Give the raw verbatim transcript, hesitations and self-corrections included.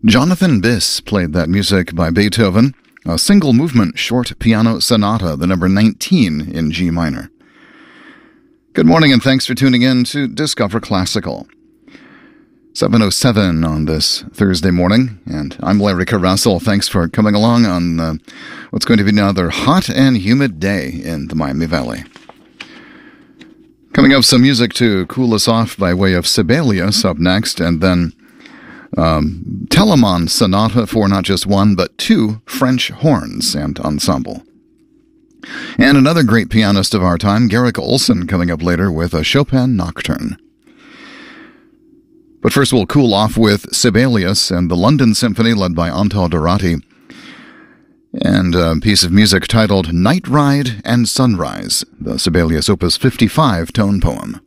Jonathan Biss played that music by Beethoven, a single-movement short piano sonata, the number nineteen in G minor. Good morning and thanks for tuning in to Discover Classical. seven oh seven on this Thursday morning, and I'm Larry Carrassel. Thanks for coming along on uh, what's going to be another hot and humid day in the Miami Valley. Coming up, some music to cool us off by way of Sibelius up next, and then um, Telemann Sonata for not just one, but two French horns and ensemble. And another great pianist of our time, Garrick Olson, coming up later with a Chopin Nocturne. But first we'll cool off with Sibelius and the London Symphony led by Antal Dorati, and a piece of music titled Night Ride and Sunrise, the Sibelius Opus fifty-five tone poem.